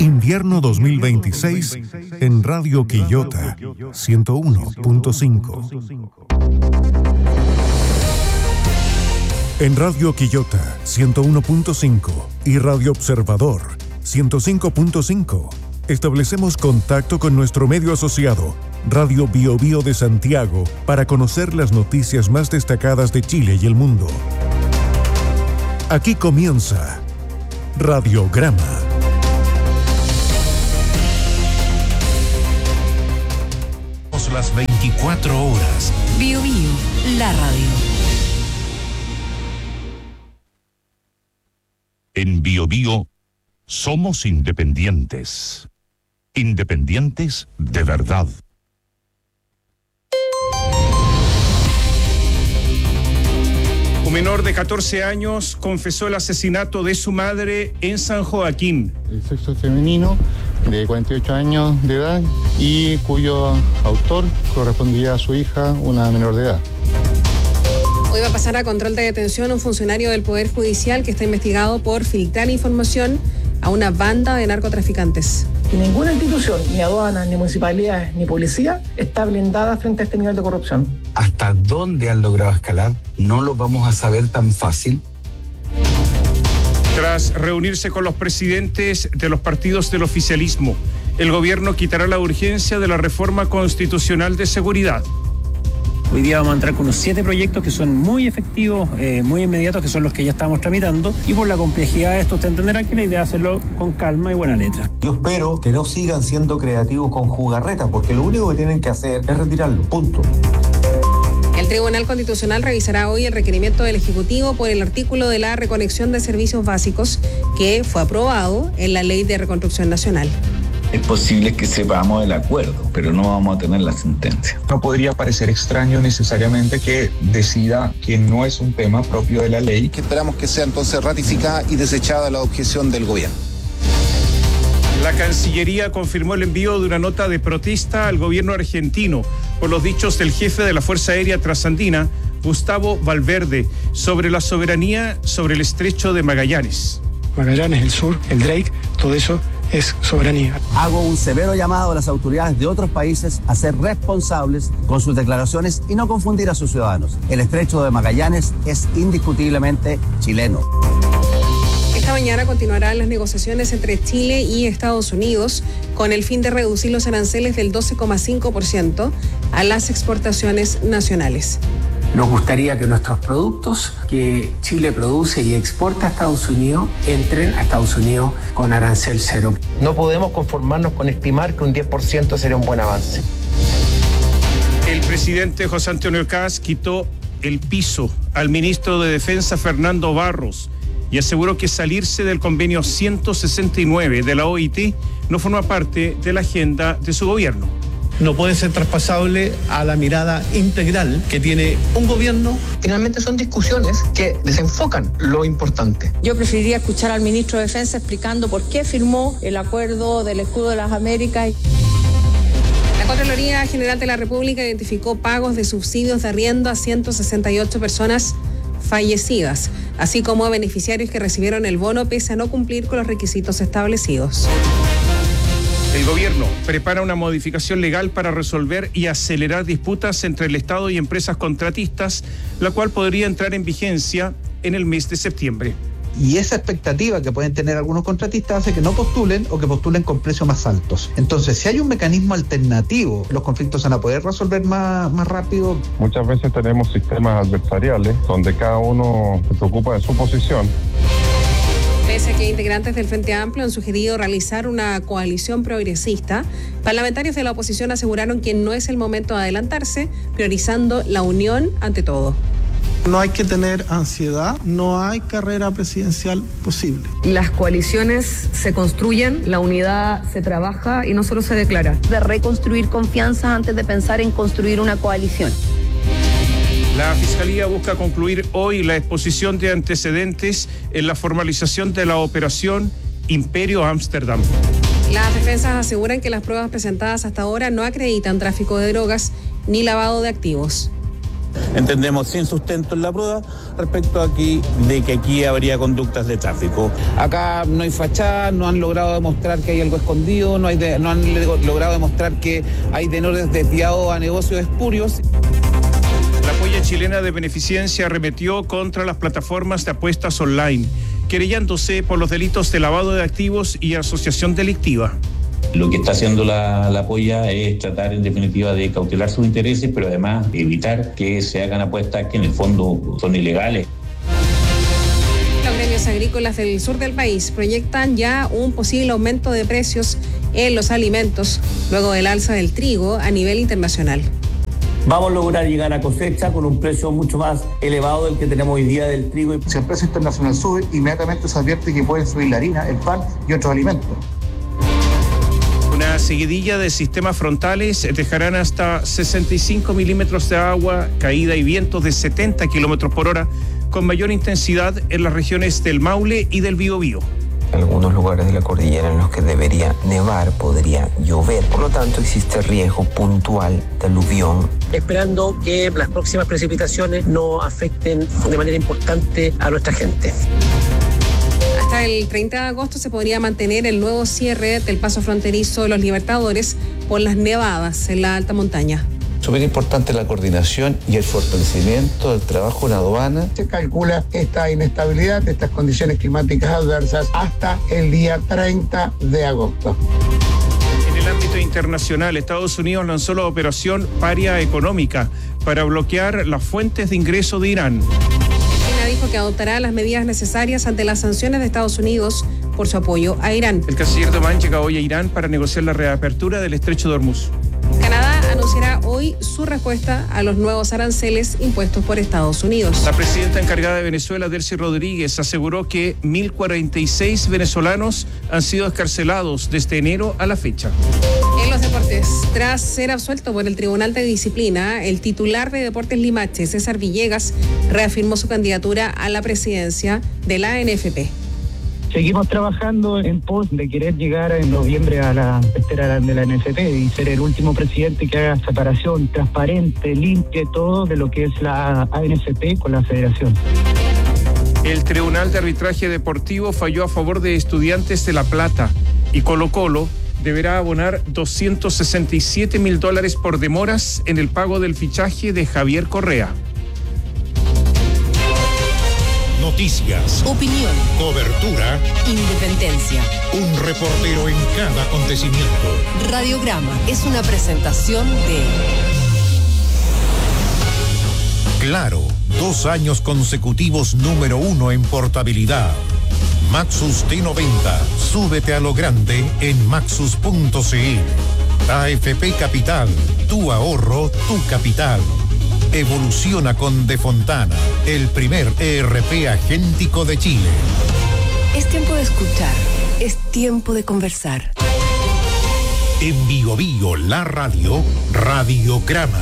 Invierno 2026 en Radio Quillota 101.5. En Radio Quillota 101.5 y Radio Observador 105.5 establecemos contacto con nuestro medio asociado, Radio Biobío de Santiago, para conocer las noticias más destacadas de Chile y el mundo. Aquí comienza Radiograma. Las 24 horas. Biobío, la radio. En Biobío somos independientes. Independientes de verdad. Un menor de 14 años confesó el asesinato de su madre en San Joaquín. El sexo femenino de 48 años de edad y cuyo autor correspondía a su hija, una menor de edad. Hoy va a pasar a control de detención un funcionario del Poder Judicial que está investigado por filtrar información a una banda de narcotraficantes. Y ninguna institución, ni aduanas, ni municipalidades, ni policía, está blindada frente a este nivel de corrupción. ¿Hasta dónde han logrado escalar? No lo vamos a saber tan fácil. Tras reunirse con los presidentes de los partidos del oficialismo, el gobierno quitará la urgencia de la reforma constitucional de seguridad. Hoy día vamos a entrar con unos 7 proyectos que son muy efectivos, muy inmediatos, que son los que ya estamos tramitando, y por la complejidad de esto usted entenderá que la idea es hacerlo con calma y buena letra. Yo espero que no sigan siendo creativos con jugarreta, porque lo único que tienen que hacer es retirarlo, punto. El Tribunal Constitucional revisará hoy el requerimiento del Ejecutivo por el artículo de la reconexión de servicios básicos que fue aprobado en la Ley de Reconstrucción Nacional. Es posible que sepamos el acuerdo, pero no vamos a tener la sentencia. No podría parecer extraño necesariamente que decida que no es un tema propio de la ley. Que esperamos que sea entonces ratificada y desechada la objeción del gobierno. La Cancillería confirmó el envío de una nota de protesta al gobierno argentino por los dichos del jefe de la Fuerza Aérea Trasandina, Gustavo Valverde, sobre la soberanía sobre el estrecho de Magallanes. Magallanes, el sur, el Drake, todo eso es soberanía. Hago un severo llamado a las autoridades de otros países a ser responsables con sus declaraciones y no confundir a sus ciudadanos. El estrecho de Magallanes es indiscutiblemente chileno. Esta mañana continuarán las negociaciones entre Chile y Estados Unidos con el fin de reducir los aranceles del 12,5% a las exportaciones nacionales. Nos gustaría que nuestros productos que Chile produce y exporta a Estados Unidos entren a Estados Unidos con arancel cero. No podemos conformarnos con estimar que un 10% sería un buen avance. El presidente José Antonio Kast quitó el piso al ministro de Defensa Fernando Barros y aseguró que salirse del convenio 169 de la OIT no forma parte de la agenda de su gobierno. No puede ser traspasable a la mirada integral que tiene un gobierno. Finalmente son discusiones que desenfocan lo importante. Yo preferiría escuchar al ministro de Defensa explicando por qué firmó el acuerdo del Escudo de las Américas. La Contraloría General de la República identificó pagos de subsidios de arriendo a 168 personas fallecidas, así como a beneficiarios que recibieron el bono pese a no cumplir con los requisitos establecidos. El gobierno prepara una modificación legal para resolver y acelerar disputas entre el Estado y empresas contratistas, la cual podría entrar en vigencia en el mes de septiembre. Y esa expectativa que pueden tener algunos contratistas hace que no postulen o que postulen con precios más altos. Entonces, si hay un mecanismo alternativo, los conflictos van a poder resolver más rápido. Muchas veces tenemos sistemas adversariales donde cada uno se preocupa de su posición. Pese a que integrantes del Frente Amplio han sugerido realizar una coalición progresista, parlamentarios de la oposición aseguraron que no es el momento de adelantarse, priorizando la unión ante todo. No hay que tener ansiedad, no hay carrera presidencial posible. Las coaliciones se construyen, la unidad se trabaja y no solo se declara. De reconstruir confianza antes de pensar en construir una coalición. La Fiscalía busca concluir hoy la exposición de antecedentes en la formalización de la operación Imperio Ámsterdam. Las defensas aseguran que las pruebas presentadas hasta ahora no acreditan tráfico de drogas ni lavado de activos. Entendemos sin sustento en la prueba respecto aquí de que aquí habría conductas de tráfico. Acá no hay fachada, no han logrado demostrar que hay algo escondido, no han logrado demostrar que hay tenores desviados a negocios espurios. La Polla Chilena de Beneficencia arremetió contra las plataformas de apuestas online, querellándose por los delitos de lavado de activos y asociación delictiva. Lo que está haciendo la Polla es tratar en definitiva de cautelar sus intereses, pero además evitar que se hagan apuestas que en el fondo son ilegales. Los gremios agrícolas del sur del país proyectan ya un posible aumento de precios en los alimentos luego del alza del trigo a nivel internacional. Vamos a lograr llegar a cosecha con un precio mucho más elevado del que tenemos hoy día del trigo. Si el precio internacional sube, inmediatamente se advierte que pueden subir la harina, el pan y otros alimentos. Una seguidilla de sistemas frontales dejarán hasta 65 milímetros de agua, caída y vientos de 70 kilómetros por hora con mayor intensidad en las regiones del Maule y del Biobío. Algunos lugares de la cordillera en los que debería nevar, podría llover. Por lo tanto, existe riesgo puntual de aluvión. Esperando que las próximas precipitaciones no afecten de manera importante a nuestra gente. Hasta el 30 de agosto se podría mantener el nuevo cierre del paso fronterizo de los Libertadores por las nevadas en la alta montaña. Súper importante la coordinación y el fortalecimiento del trabajo en aduana. Se calcula esta inestabilidad de estas condiciones climáticas adversas hasta el día 30 de agosto. En el ámbito internacional, Estados Unidos lanzó la operación Paria Económica para bloquear las fuentes de ingreso de Irán. China dijo que adoptará las medidas necesarias ante las sanciones de Estados Unidos por su apoyo a Irán. El canciller de Oman llega hoy a Irán para negociar la reapertura del estrecho de Hormuz. Canadá anunciará hoy su respuesta a los nuevos aranceles impuestos por Estados Unidos. La presidenta encargada de Venezuela, Delcy Rodríguez, aseguró que 1.046 venezolanos han sido excarcelados desde enero a la fecha. En los deportes, tras ser absuelto por el Tribunal de Disciplina, el titular de Deportes Limache, César Villegas, reafirmó su candidatura a la presidencia de la ANFP. Seguimos trabajando en pos de querer llegar en noviembre a la espera de la ANFP y ser el último presidente que haga separación transparente, limpie todo de lo que es la ANFP con la federación. El Tribunal de Arbitraje Deportivo falló a favor de Estudiantes de La Plata y Colo-Colo deberá abonar $267.000 por demoras en el pago del fichaje de Javier Correa. Noticias, opinión, cobertura, independencia. Un reportero en cada acontecimiento. Radiograma es una presentación de Claro, 2 años consecutivos número 1 en portabilidad. Maxus T90, súbete a lo grande en maxus.cl. AFP Capital, tu ahorro, tu capital. Evoluciona con De Fontana, el primer ERP agéntico de Chile. Es tiempo de escuchar, es tiempo de conversar. En Bio Bio, la radio, Radiograma.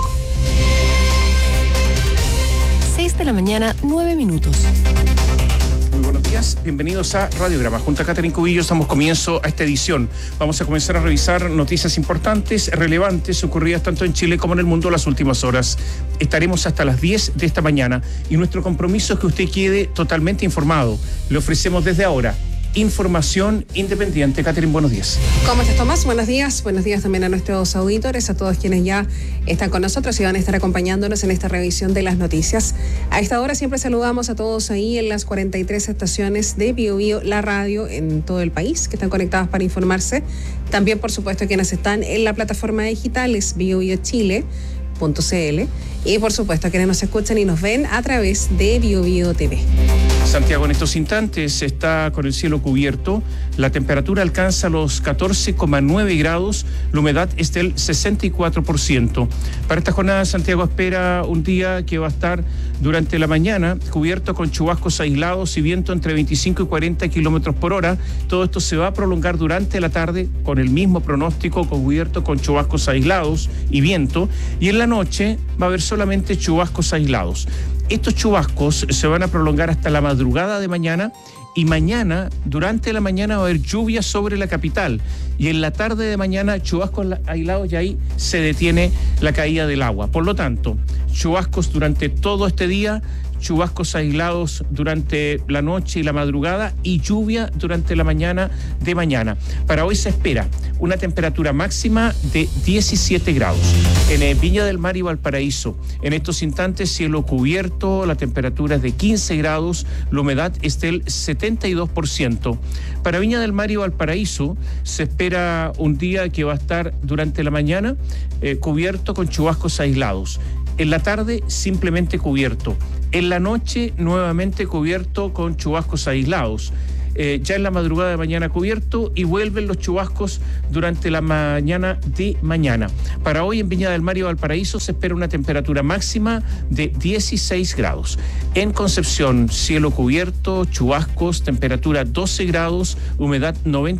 6 de la mañana, 9 minutos. Muy buenos días, bienvenidos a Radiograma. Junto a Catherine Cubillos damos comienzo a esta edición. Vamos a comenzar a revisar noticias importantes, relevantes, ocurridas tanto en Chile como en el mundo las últimas horas. Estaremos hasta las 10 de esta mañana y nuestro compromiso es que usted quede totalmente informado. Le ofrecemos desde ahora información independiente. Catherine, buenos días. ¿Cómo estás, Tomás? Buenos días. Buenos días también a nuestros auditores, a todos quienes ya están con nosotros y van a estar acompañándonos en esta revisión de las noticias. A esta hora siempre saludamos a todos ahí en las 43 estaciones de Bio Bio, la radio en todo el país, que están conectadas para informarse. También, por supuesto, quienes están en la plataforma digital es biobiochile.cl y, por supuesto, quienes nos escuchan y nos ven a través de Bio Bio TV. Santiago en estos instantes está con el cielo cubierto, la temperatura alcanza los 14,9 grados, la humedad es del 64%. Para esta jornada Santiago espera un día que va a estar durante la mañana cubierto con chubascos aislados y viento entre 25 y 40 kilómetros por hora. Todo esto se va a prolongar durante la tarde con el mismo pronóstico, cubierto con chubascos aislados y viento, y en la noche va a haber solamente chubascos aislados. Estos chubascos se van a prolongar hasta la madrugada de mañana Y mañana, durante la mañana, va a haber lluvia sobre la capital. Y en la tarde de mañana, chubascos aislados y ahí se detiene la caída del agua. Por lo tanto, chubascos durante todo este día, chubascos aislados durante la noche y la madrugada y lluvia durante la mañana de mañana. Para hoy se espera una temperatura máxima de 17 grados. En Viña del Mar y Valparaíso, en estos instantes cielo cubierto, la temperatura es de 15 grados, la humedad es del 72%. Para Viña del Mar y Valparaíso se espera un día que va a estar durante la mañana cubierto con chubascos aislados. En la tarde simplemente cubierto. En la noche nuevamente cubierto con chubascos aislados. Ya en la madrugada de mañana cubierto y vuelven los chubascos durante la mañana de mañana. Para hoy en Viña del Mar y Valparaíso se espera una temperatura máxima de 16 grados. En Concepción, cielo cubierto, chubascos, temperatura 12 grados, humedad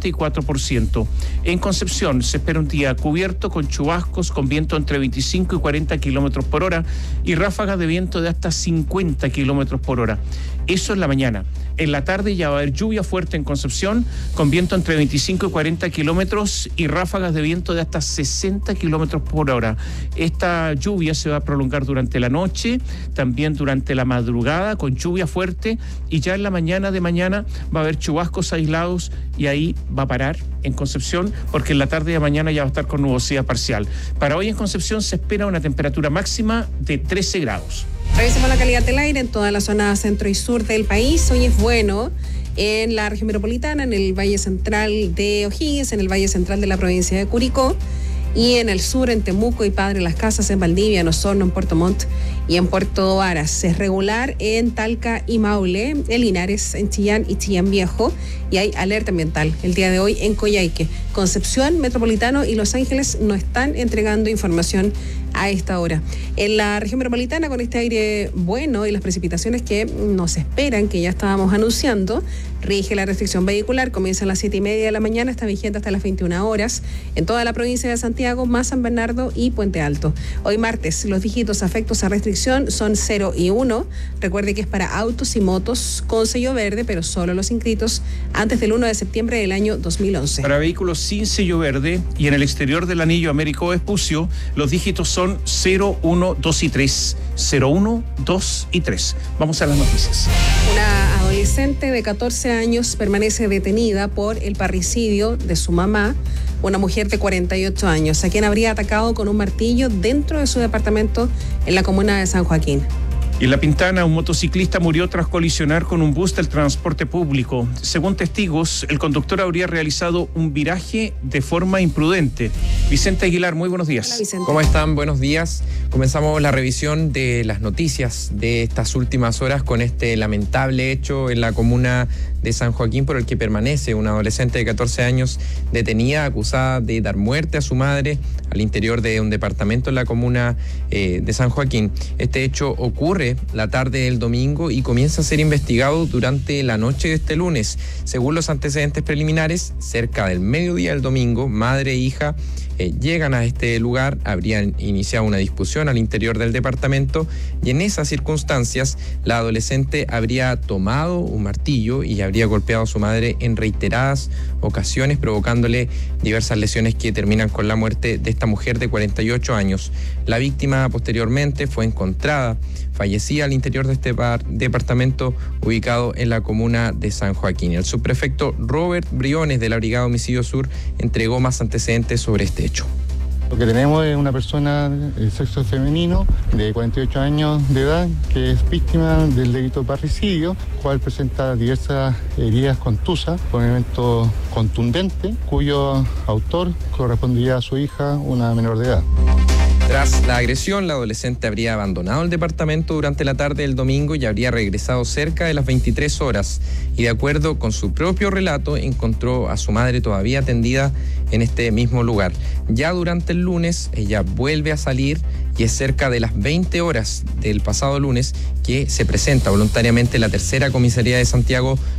94%. En Concepción se espera un día cubierto con chubascos, con viento entre 25 y 40 kilómetros por hora y ráfagas de viento de hasta 50 kilómetros por hora. Eso en la mañana. En la tarde ya va a haber lluvia fuerte en Concepción, con viento entre 25 y 40 kilómetros y ráfagas de viento de hasta 60 kilómetros por hora. Esta lluvia se va a prolongar durante la noche, también durante la madrugada, con lluvia fuerte, y ya en la mañana de mañana va a haber chubascos aislados y ahí va a parar en Concepción, porque en la tarde de mañana ya va a estar con nubosidad parcial. Para hoy en Concepción se espera una temperatura máxima de 13 grados. Revisemos la calidad del aire en toda la zona centro y sur del país. Hoy es bueno en la región metropolitana, en el Valle Central de O'Higgins, en el Valle Central de la provincia de Curicó, y en el sur, en Temuco y Padre Las Casas, en Valdivia, en Osorno, en Puerto Montt y en Puerto Varas. Es regular en Talca y Maule, en Linares, en Chillán y Chillán Viejo, y hay alerta ambiental el día de hoy en Coyhaique. Concepción, Metropolitano y Los Ángeles no están entregando información a esta hora. En la región metropolitana, con este aire bueno y las precipitaciones que nos esperan, que ya estábamos anunciando, rige la restricción vehicular, comienza a las 7:30 de la mañana, está vigente hasta las 21 horas, en toda la provincia de Santiago, más San Bernardo y Puente Alto. Hoy martes, los dígitos afectos a restricción son 0 y 1. Recuerde que es para autos y motos con sello verde, pero solo los inscritos antes del 1 de septiembre del año 2011. Para vehículos sin sello verde y en el exterior del anillo Américo Vespucio, los dígitos son 0, 1, 2 y 3. 0, 1, 2 y 3. Vamos a las noticias. Una adolescente de 14 años permanece detenida por el parricidio de su mamá, una mujer de 48 años, a quien habría atacado con un martillo dentro de su departamento en la comuna de San Joaquín. Y en La Pintana, un motociclista murió tras colisionar con un bus del transporte público. Según testigos, el conductor habría realizado un viraje de forma imprudente. Vicente Aguilar, muy buenos días. Hola, Vicente. ¿Cómo están? Buenos días. Comenzamos la revisión de las noticias de estas últimas horas con este lamentable hecho en la comuna de San Joaquín, por el que permanece una adolescente de 14 años detenida, acusada de dar muerte a su madre al interior de un departamento en la comuna de San Joaquín. Este hecho ocurre la tarde del domingo y comienza a ser investigado durante la noche de este lunes. Según los antecedentes preliminares, cerca del mediodía del domingo, madre e hija llegan a este lugar, habrían iniciado una discusión al interior del departamento y en esas circunstancias la adolescente habría tomado un martillo y habría golpeado a su madre en reiteradas ocasiones, provocándole diversas lesiones que terminan con la muerte de esta mujer de 48 años. La víctima posteriormente fue encontrada fallecida al interior de este departamento ubicado en la comuna de San Joaquín. El subprefecto Robert Briones de la Brigada Homicidio Sur entregó más antecedentes sobre este hecho. Lo que tenemos es una persona de sexo femenino de 48 años de edad que es víctima del delito de parricidio, cual presenta diversas heridas contusas por un evento contundente, cuyo autor correspondería a su hija, una menor de edad. Tras la agresión, la adolescente habría abandonado el departamento durante la tarde del domingo y habría regresado cerca de las 23 horas. Y de acuerdo con su propio relato, encontró a su madre todavía atendida en este mismo lugar. Ya durante el lunes, ella vuelve a salir y es cerca de las 20 horas del pasado lunes que se presenta voluntariamente en la tercera comisaría de Santiago,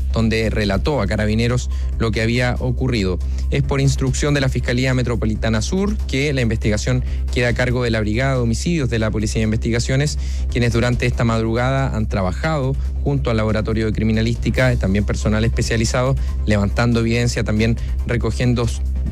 donde relató a Carabineros lo que había ocurrido. Es por instrucción de la Fiscalía Metropolitana Sur que la investigación queda a cargo de la Brigada de Homicidios de la Policía de Investigaciones, quienes durante esta madrugada han trabajado junto al Laboratorio de Criminalística, también personal especializado, levantando evidencia, también recogiendo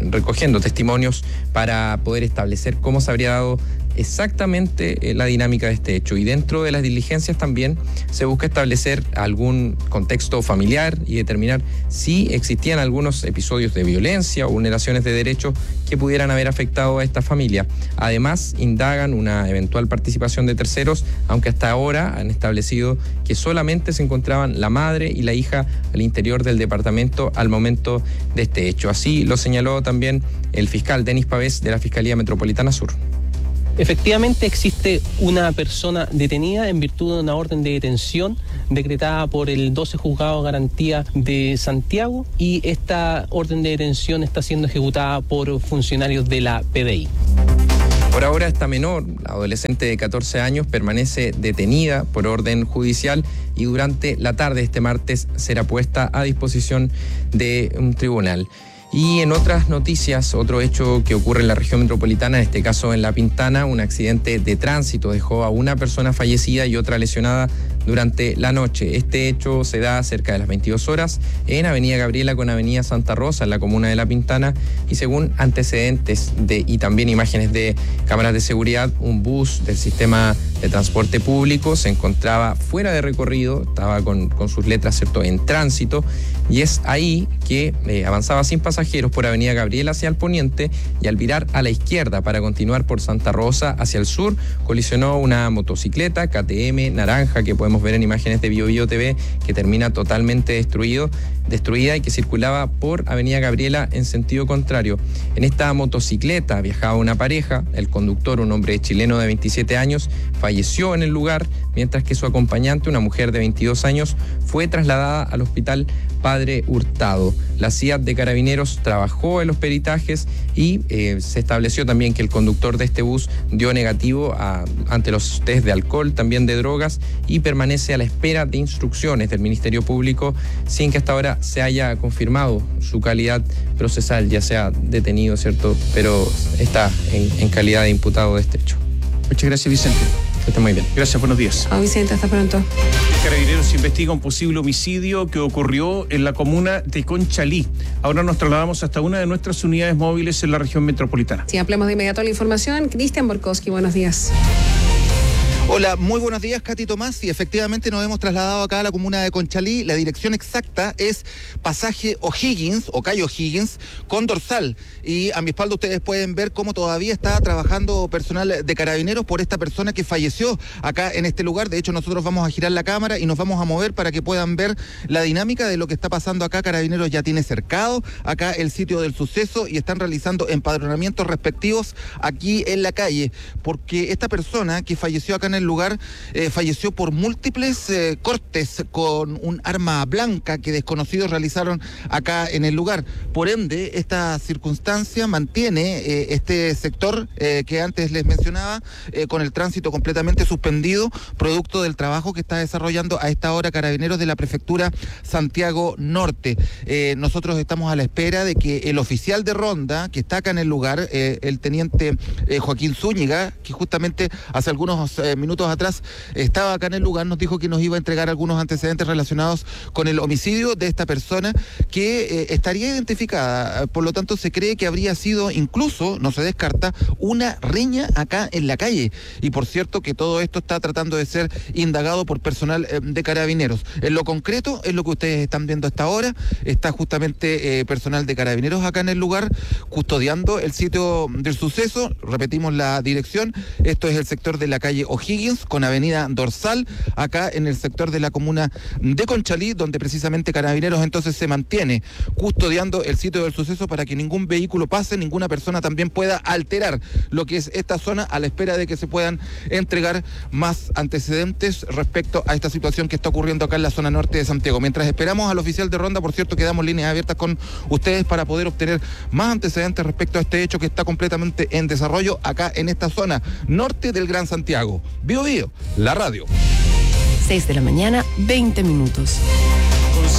testimonios para poder establecer cómo se habría dado exactamente la dinámica de este hecho. Y dentro de las diligencias también se busca establecer algún contexto familiar y determinar si existían algunos episodios de violencia o vulneraciones de derechos que pudieran haber afectado a esta familia. Además, indagan una eventual participación de terceros, aunque hasta ahora han establecido que solamente se encontraban la madre y la hija al interior del departamento al momento de este hecho. Así lo señaló también el fiscal Denis Pavés de la Fiscalía Metropolitana Sur. Efectivamente existe una persona detenida en virtud de una orden de detención decretada por el 12 Juzgado de Garantía de Santiago, y esta orden de detención está siendo ejecutada por funcionarios de la PDI. Por ahora esta menor, la adolescente de 14 años, permanece detenida por orden judicial y durante la tarde de este martes será puesta a disposición de un tribunal. Y en otras noticias, otro hecho que ocurre en la región metropolitana, en este caso en La Pintana, un accidente de tránsito dejó a una persona fallecida y otra lesionada durante la noche. Este hecho se da cerca de las 22 horas en Avenida Gabriela con Avenida Santa Rosa, en la comuna de La Pintana, y según antecedentes y también imágenes de cámaras de seguridad, un bus del sistema de transporte público se encontraba fuera de recorrido, estaba con sus letras, ¿cierto?, en tránsito, y es ahí que avanzaba sin pasajeros por Avenida Gabriela hacia el poniente, y al virar a la izquierda para continuar por Santa Rosa hacia el sur, colisionó una motocicleta KTM naranja que podemos ver en imágenes de BioBio TV, que termina totalmente destruida y que circulaba por Avenida Gabriela en sentido contrario. En esta motocicleta viajaba una pareja, el conductor, un hombre chileno de 27 años, falleció en el lugar, mientras que su acompañante, una mujer de 22 años, fue trasladada al hospital Padre Hurtado. La CIAT de Carabineros trabajó en los peritajes y se estableció también que el conductor de este bus dio negativo ante los test de alcohol, también de drogas, y permanece a la espera de instrucciones del Ministerio Público sin que hasta ahora se haya confirmado su calidad procesal, ya sea detenido, ¿cierto?, pero está en calidad de imputado de este hecho. Muchas gracias, Vicente. Que esté muy bien. Gracias, buenos días. Vicente, hasta pronto. Carabineros investiga un posible homicidio que ocurrió en la comuna de Conchalí. Ahora nos trasladamos hasta una de nuestras unidades móviles en la región metropolitana. Sí, ampliamos de inmediato la información. Cristian Borkowski, buenos días. Hola, muy buenos días, Katy Tomás. Y efectivamente nos hemos trasladado acá a la comuna de Conchalí. La dirección exacta es Pasaje O'Higgins o calle O'Higgins con Dorsal. Y a mi espalda ustedes pueden ver cómo todavía está trabajando personal de Carabineros por esta persona que falleció acá en este lugar. De hecho, nosotros vamos a girar la cámara y nos vamos a mover para que puedan ver la dinámica de lo que está pasando acá. Carabineros ya tiene cercado acá el sitio del suceso y están realizando empadronamientos respectivos aquí en la calle, porque esta persona que falleció acá en el lugar falleció por múltiples cortes con un arma blanca que desconocidos realizaron acá en el lugar. Por ende, esta circunstancia mantiene este sector que antes les mencionaba con el tránsito completamente suspendido, producto del trabajo que está desarrollando a esta hora Carabineros de la Prefectura Santiago Norte. Nosotros estamos a la espera de que el oficial de ronda que está acá en el lugar, el teniente Joaquín Zúñiga, que justamente hace algunos minutos atrás estaba acá en el lugar, nos dijo que nos iba a entregar algunos antecedentes relacionados con el homicidio de esta persona que estaría identificada. Por lo tanto, se cree que habría sido incluso, no se descarta, una riña acá en la calle. Y por cierto que todo esto está tratando de ser indagado por personal de Carabineros. En lo concreto, es lo que ustedes están viendo hasta ahora. Está justamente personal de Carabineros acá en el lugar custodiando el sitio del suceso. Repetimos la dirección. Esto es el sector de la calle O'Higgins con Avenida Dorsal, acá en el sector de la comuna de Conchalí, donde precisamente Carabineros entonces se mantiene custodiando el sitio del suceso para que ningún vehículo pase, ninguna persona también pueda alterar lo que es esta zona, a la espera de que se puedan entregar más antecedentes respecto a esta situación que está ocurriendo acá en la zona norte de Santiago. Mientras esperamos al oficial de ronda, por cierto, quedamos líneas abiertas con ustedes para poder obtener más antecedentes respecto a este hecho que está completamente en desarrollo acá en esta zona norte del Gran Santiago. BioBio, la radio. 6 de la mañana, 20 minutos. Con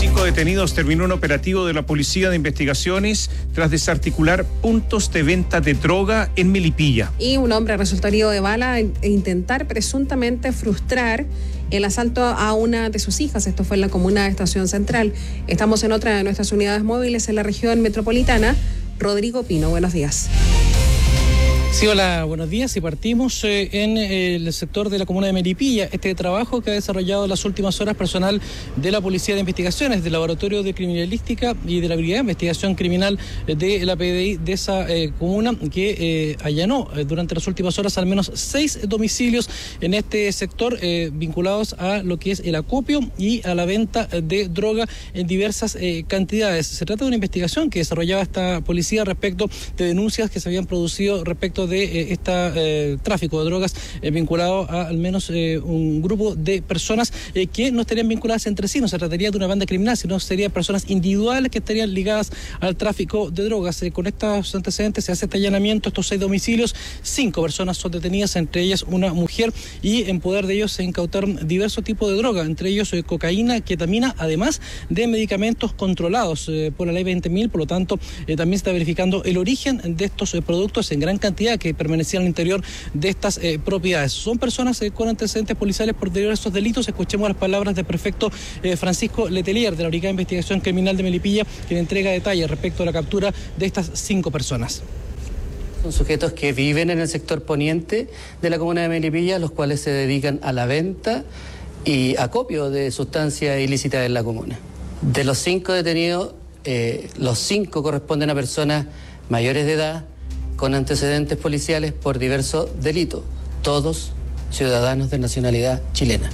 5 detenidos. Terminó un operativo de la Policía de Investigaciones tras desarticular puntos de venta de droga en Melipilla. Y un hombre resultó herido de bala e intentar presuntamente frustrar el asalto a una de sus hijas. Esto fue en la comuna de Estación Central. Estamos en otra de nuestras unidades móviles en la región metropolitana. Rodrigo Pino, buenos días. Sí, hola, buenos días. Y partimos en el sector de la comuna de Melipilla. Este trabajo que ha desarrollado en las últimas horas personal de la Policía de Investigaciones, del Laboratorio de Criminalística y de la Brigada de Investigación Criminal de la PDI de esa comuna, que allanó durante las últimas horas al menos 6 domicilios en este sector vinculados a lo que es el acopio y a la venta de droga en diversas cantidades. Se trata de una investigación que desarrollaba esta policía respecto de denuncias que se habían producido respecto de este tráfico de drogas vinculado a al menos un grupo de personas que no estarían vinculadas entre sí. No se trataría de una banda criminal, sino serían personas individuales que estarían ligadas al tráfico de drogas. Con estos antecedentes se hace este allanamiento, estos 6 domicilios, 5 personas son detenidas, entre ellas una mujer, y en poder de ellos se incautaron diversos tipos de droga, entre ellos cocaína, ketamina, además de medicamentos controlados por la ley 20.000. Por lo tanto, también se está verificando el origen de estos productos en gran cantidad que permanecían al interior de estas propiedades. Son personas con antecedentes policiales por diversos delitos. Escuchemos las palabras del prefecto Francisco Letelier de la Brigada de Investigación Criminal de Melipilla, quien entrega detalles respecto a la captura de estas 5 personas. Son sujetos que viven en el sector poniente de la comuna de Melipilla, los cuales se dedican a la venta y acopio de sustancias ilícitas en la comuna. De los 5 detenidos, los 5 corresponden a personas mayores de edad con antecedentes policiales por diversos delitos, todos ciudadanos de nacionalidad chilena.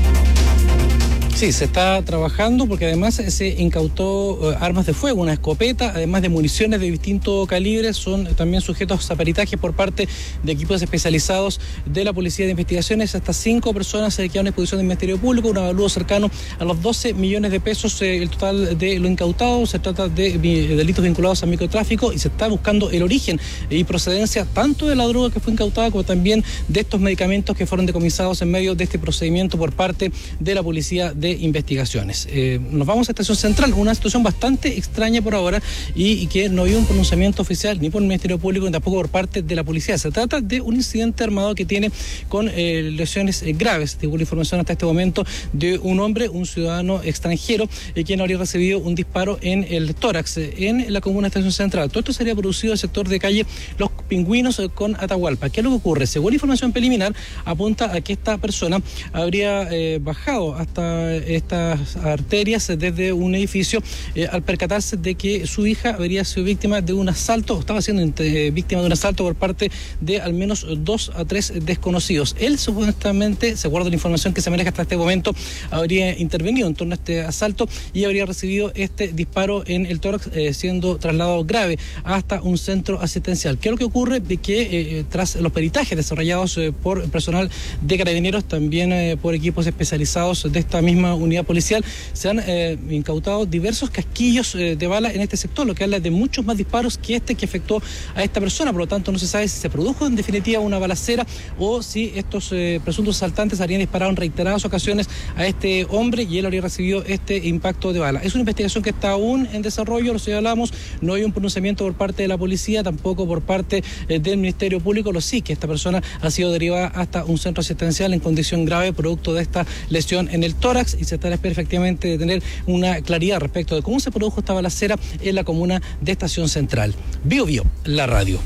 Sí, se está trabajando porque además se incautó armas de fuego, una escopeta, además de municiones de distinto calibre. Son también sujetos a peritaje por parte de equipos especializados de la Policía de Investigaciones. Estas 5 personas se quedaron en exposición del Ministerio Público, un avalúo cercano a los 12 millones de pesos el total de lo incautado. Se trata de delitos vinculados al microtráfico y se está buscando el origen y procedencia tanto de la droga que fue incautada como también de estos medicamentos que fueron decomisados en medio de este procedimiento por parte de la Policía de Investigaciones. Nos vamos a Estación Central, una situación bastante extraña por ahora y que no había un pronunciamiento oficial ni por el Ministerio Público ni tampoco por parte de la policía. Se trata de un incidente armado que tiene con lesiones graves. Tengo la información hasta este momento de un hombre, un ciudadano extranjero, quien habría recibido un disparo en el tórax en la comuna de Estación Central. Todo esto sería producido en el sector de calle Los Pingüinos con Atahualpa. ¿Qué es lo que ocurre? Según información preliminar, apunta a que esta persona habría bajado hasta estas arterias desde un edificio al percatarse de que su hija habría sido víctima de un asalto, o estaba siendo víctima de un asalto por parte de al menos 2 a 3 desconocidos. Él supuestamente, se guarda la información que se maneja hasta este momento, habría intervenido en torno a este asalto y habría recibido este disparo en el tórax, siendo trasladado grave hasta un centro asistencial. ¿Qué es lo que ocurre? De que tras los peritajes desarrollados por personal de Carabineros, también por equipos especializados de esta misma unidad policial, se han incautado diversos casquillos de bala en este sector, lo que habla de muchos más disparos que este que afectó a esta persona. Por lo tanto, no se sabe si se produjo en definitiva una balacera o si estos presuntos asaltantes habrían disparado en reiteradas ocasiones a este hombre y él habría recibido este impacto de bala. Es una investigación que está aún en desarrollo, lo señalamos, no hay un pronunciamiento por parte de la policía, tampoco por parte del Ministerio Público. Lo sí que esta persona ha sido derivada hasta un centro asistencial en condición grave producto de esta lesión en el tórax y se está espera efectivamente de tener una claridad respecto de cómo se produjo esta balacera en la comuna de Estación Central. Bio Bio, la radio.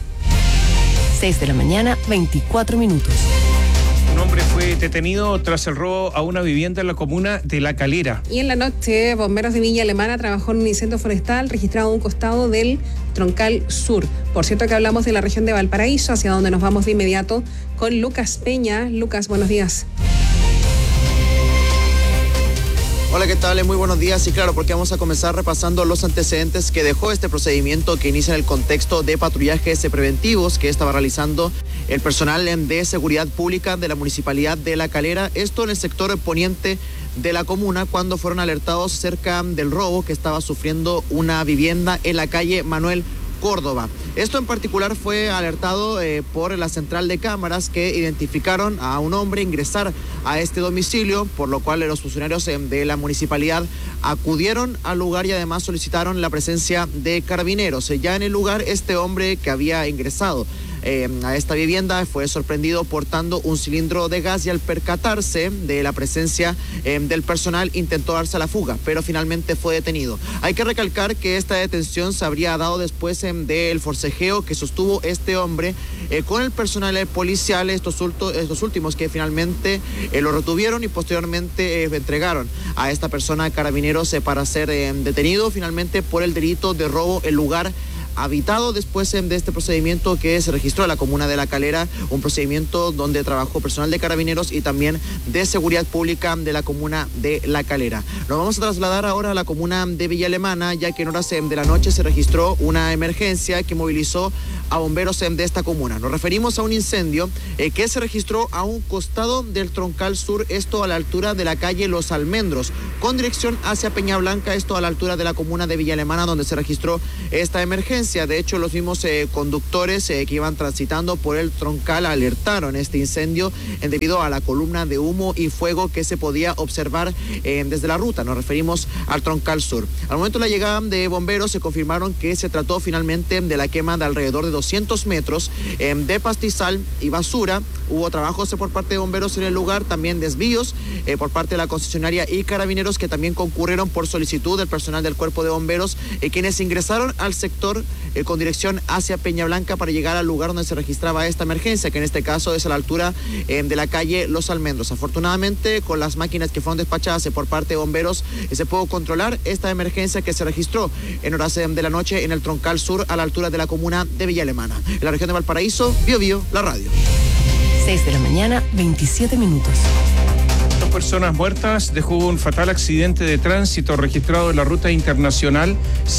6 de la mañana, 24 minutos. Un hombre fue detenido tras el robo a una vivienda en la comuna de La Calera. Y en la noche, bomberos de Villa Alemana trabajó en un incendio forestal registrado a un costado del Troncal Sur. Por cierto que hablamos de la región de Valparaíso, hacia donde nos vamos de inmediato con Lucas Peña. Lucas, buenos días. Hola, ¿qué tal? Muy buenos días. Y claro, porque vamos a comenzar repasando los antecedentes que dejó este procedimiento que inicia en el contexto de patrullajes preventivos que estaba realizando el personal de seguridad pública de la Municipalidad de La Calera. Esto en el sector poniente de la comuna, cuando fueron alertados cerca del robo que estaba sufriendo una vivienda en la calle Manuel Córdoba. Esto en particular fue alertado por la central de cámaras que identificaron a un hombre ingresar a este domicilio, por lo cual los funcionarios de la municipalidad acudieron al lugar y además solicitaron la presencia de carabineros. Ya en el lugar, este hombre que había ingresado a esta vivienda fue sorprendido portando un cilindro de gas y al percatarse de la presencia del personal intentó darse a la fuga, pero finalmente fue detenido. Hay que recalcar que esta detención se habría dado después del forcejeo que sostuvo este hombre con el personal policial, estos últimos que finalmente lo retuvieron y posteriormente entregaron a esta persona a carabineros para ser detenido finalmente por el delito de robo en lugar habitado. Después de este procedimiento que se registró en la comuna de La Calera, un procedimiento donde trabajó personal de carabineros y también de seguridad pública de la comuna de La Calera. Nos vamos a trasladar ahora a la comuna de Villa Alemana, ya que en horas de la noche se registró una emergencia que movilizó a bomberos de esta comuna. Nos referimos a un incendio que se registró a un costado del Troncal Sur, esto a la altura de la calle Los Almendros, con dirección hacia Peña Blanca, esto a la altura de la comuna de Villa Alemana, donde se registró esta emergencia. De hecho, los mismos conductores que iban transitando por el Troncal alertaron este incendio debido a la columna de humo y fuego que se podía observar desde la ruta. Nos referimos al Troncal Sur. Al momento de la llegada de bomberos se confirmaron que se trató finalmente de la quema de alrededor de 200 metros de pastizal y basura. Hubo trabajos por parte de bomberos en el lugar, también desvíos por parte de la concesionaria y carabineros que también concurrieron por solicitud del personal del cuerpo de bomberos, quienes ingresaron al sector con dirección hacia Peña Blanca para llegar al lugar donde se registraba esta emergencia, que en este caso es a la altura de la calle Los Almendros. Afortunadamente, con las máquinas que fueron despachadas por parte de bomberos, se pudo controlar esta emergencia que se registró en horas de la noche en el Troncal Sur a la altura de la comuna de Villa Alemana. En la región de Valparaíso, Biobío, la radio. 6 de la mañana, 27 minutos. 2 personas muertas dejó un fatal accidente de tránsito registrado en la ruta internacional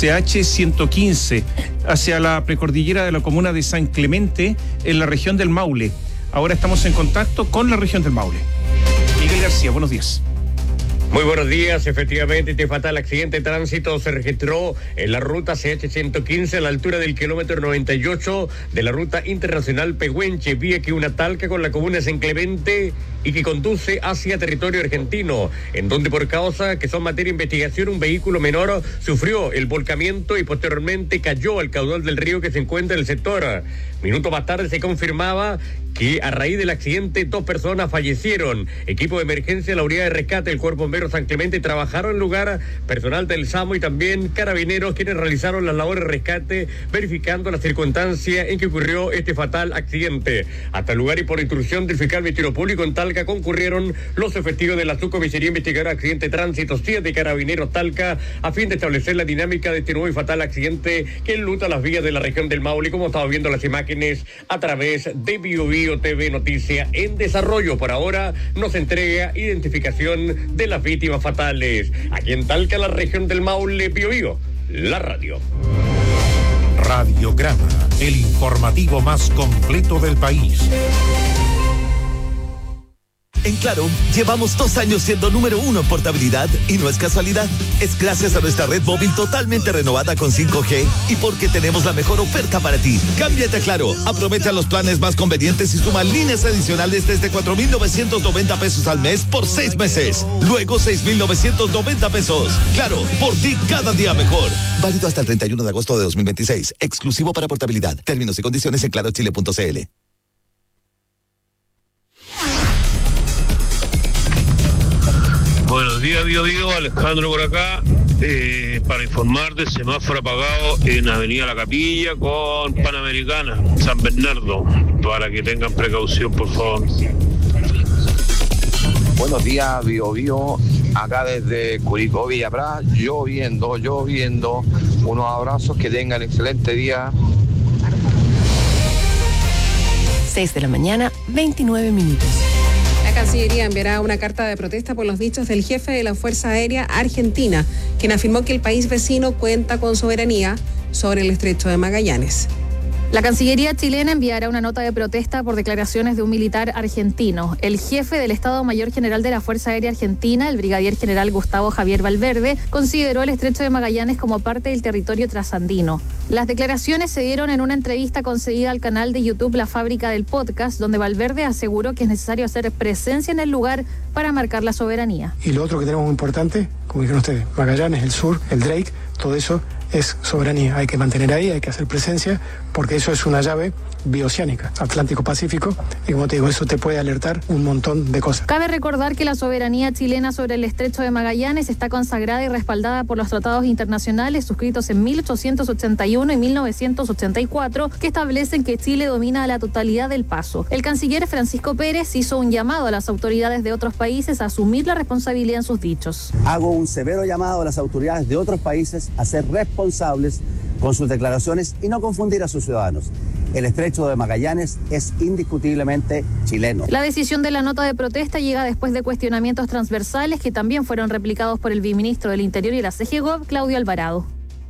CH-115 hacia la precordillera de la comuna de San Clemente en la región del Maule. Ahora estamos en contacto con la región del Maule. Miguel García, buenos días. Muy buenos días. Efectivamente, este fatal accidente de tránsito se registró en la ruta CH-115 a la altura del kilómetro 98 de la ruta internacional Pehuenche, vía que una talca con la comuna de San Clemente y que conduce hacia territorio argentino, en donde por causa que son materia de investigación, un vehículo menor sufrió el volcamiento y posteriormente cayó al caudal del río que se encuentra en el sector. Minutos más tarde se confirmaba que a raíz del accidente 2 personas fallecieron. Equipo de emergencia, la unidad de rescate del Cuerpo Bombero San Clemente trabajaron en el lugar, personal del SAMU y también carabineros quienes realizaron las labores de rescate, verificando la circunstancia en que ocurrió este fatal accidente. Hasta el lugar y por instrucción del fiscal Ministerio Público en Talca concurrieron los efectivos de la Subcomisaría Investigadora de Accidente de Tránsito, 7 carabineros Talca, a fin de establecer la dinámica de este nuevo y fatal accidente que enluta las vías de la región del Maule, como estamos viendo las imágenes a través de Biobío TV Noticia en desarrollo. Por ahora nos entrega identificación de las víctimas fatales. Aquí en Talca, la región del Maule, Biobío, la radio. Radiograma, el informativo más completo del país. En Claro, llevamos 2 años siendo número 1 en portabilidad y no es casualidad. Es gracias a nuestra red móvil totalmente renovada con 5G y porque tenemos la mejor oferta para ti. Cámbiate a Claro, aprovecha los planes más convenientes y suma líneas adicionales desde 4,990 pesos al mes por 6 meses. Luego 6,990 pesos. Claro, por ti cada día mejor. Válido hasta el 31 de agosto de 2026. Exclusivo para portabilidad. Términos y condiciones en clarochile.cl. Buenos días, Biobío, Alejandro por acá, para informar del semáforo apagado en Avenida La Capilla con Panamericana, San Bernardo, para que tengan precaución, por favor. Buenos días, Biobío, acá desde Curicó, Villa Prat, lloviendo, unos abrazos, que tengan excelente día. 6 de la mañana, 29 minutos. La Cancillería enviará una carta de protesta por los dichos del jefe de la Fuerza Aérea Argentina, quien afirmó que el país vecino cuenta con soberanía sobre el Estrecho de Magallanes. La Cancillería chilena enviará una nota de protesta por declaraciones de un militar argentino. El jefe del Estado Mayor General de la Fuerza Aérea Argentina, el brigadier general Gustavo Javier Valverde, consideró el Estrecho de Magallanes como parte del territorio trasandino. Las declaraciones se dieron en una entrevista concedida al canal de YouTube La Fábrica del Podcast, donde Valverde aseguró que es necesario hacer presencia en el lugar para marcar la soberanía. Y lo otro que tenemos muy importante, como dijeron ustedes, Magallanes, el sur, el Drake, todo eso es soberanía. Hay que mantener ahí, hay que hacer presencia, porque eso es una llave bioceánica, Atlántico-Pacífico, y como te digo, eso te puede alertar un montón de cosas. Cabe recordar que la soberanía chilena sobre el Estrecho de Magallanes está consagrada y respaldada por los tratados internacionales suscritos en 1881 y 1984, que establecen que Chile domina la totalidad del paso. El canciller Francisco Pérez hizo un llamado a las autoridades de otros países a asumir la responsabilidad en sus dichos. Hago un severo llamado a las autoridades de otros países a ser responsables con sus declaraciones y no confundir a sus ciudadanos. El Estrecho de Magallanes es indiscutiblemente chileno. La decisión de la nota de protesta llega después de cuestionamientos transversales que también fueron replicados por el viceministro del Interior y la CGGOV, Claudio Alvarado.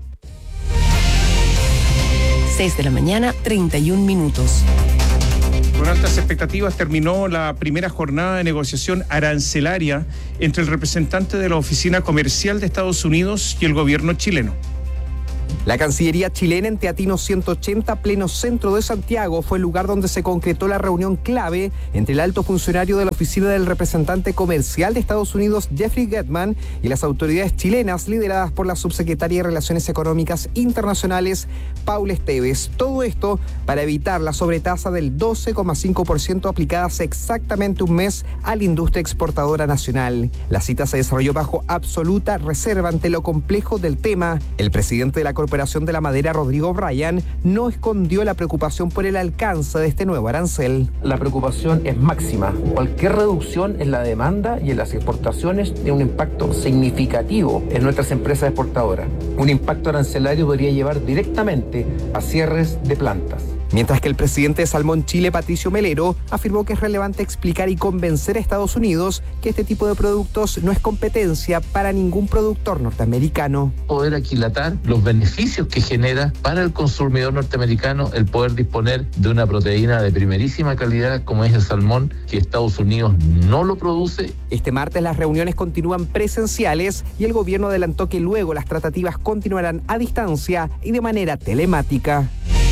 6 de la mañana, 31 minutos. Con altas expectativas terminó la primera jornada de negociación arancelaria entre el representante de la Oficina Comercial de Estados Unidos y el gobierno chileno. La Cancillería chilena en Teatino 180, pleno centro de Santiago, fue el lugar donde se concretó la reunión clave entre el alto funcionario de la oficina del representante comercial de Estados Unidos, Jeffrey Getman, y las autoridades chilenas lideradas por la subsecretaria de Relaciones Económicas Internacionales, Paula Esteves. Todo esto para evitar la sobretasa del 12,5% aplicada hace exactamente un mes a la industria exportadora nacional. La cita se desarrolló bajo absoluta reserva ante lo complejo del tema. El presidente de la Corporación de la Madera, Rodrigo Bryan, no escondió la preocupación por el alcance de este nuevo arancel. La preocupación es máxima. Cualquier reducción en la demanda y en las exportaciones tiene un impacto significativo en nuestras empresas exportadoras. Un impacto arancelario podría llevar directamente a cierres de plantas. Mientras que el presidente de Salmón Chile, Patricio Melero, afirmó que es relevante explicar y convencer a Estados Unidos que este tipo de productos no es competencia para ningún productor norteamericano. Poder aquilatar los beneficios que genera para el consumidor norteamericano el poder disponer de una proteína de primerísima calidad como es el salmón, que Estados Unidos no lo produce. Este martes las reuniones continúan presenciales y el gobierno adelantó que luego las tratativas continuarán a distancia y de manera telemática.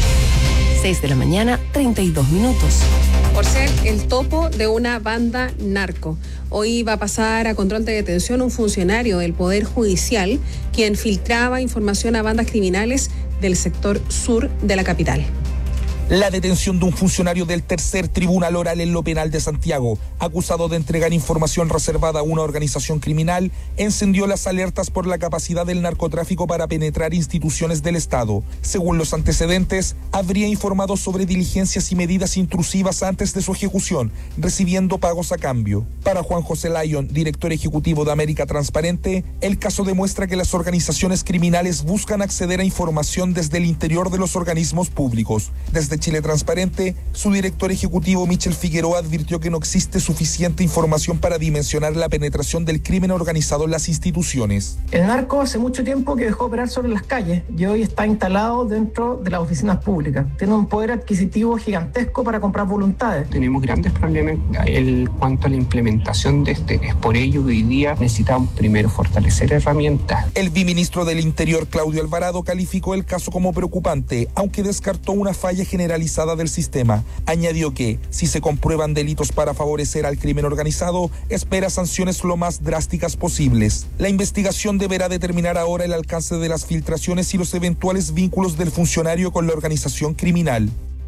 6 de la mañana, 32 minutos. Por ser el topo de una banda narco. Hoy va a pasar a control de detención un funcionario del Poder Judicial quien filtraba información a bandas criminales del sector sur de la capital. La detención de un funcionario del tercer tribunal oral en lo penal de Santiago, acusado de entregar información reservada a una organización criminal, encendió las alertas por la capacidad del narcotráfico para penetrar instituciones del Estado. Según los antecedentes, habría informado sobre diligencias y medidas intrusivas antes de su ejecución, recibiendo pagos a cambio. Para Juan José Lyon, director ejecutivo de América Transparente, el caso demuestra que las organizaciones criminales buscan acceder a información desde el interior de los organismos públicos. Desde Chile Transparente, su director ejecutivo Michel Figueroa advirtió que no existe suficiente información para dimensionar la penetración del crimen organizado en las instituciones. El narco hace mucho tiempo que dejó de operar sobre las calles y hoy está instalado dentro de las oficinas públicas. Tiene un poder adquisitivo gigantesco para comprar voluntades. Tenemos grandes problemas en cuanto a la implementación de este. Es por ello que hoy día necesitamos primero fortalecer herramientas. El viceministro del Interior, Claudio Alvarado, calificó el caso como preocupante, aunque descartó una falla generalizada del sistema. Añadió que, si se comprueban delitos para favorecer al crimen organizado, espera sanciones lo más drásticas posibles. La investigación deberá determinar ahora el alcance de las filtraciones y los eventuales vínculos del funcionario con la organización criminal.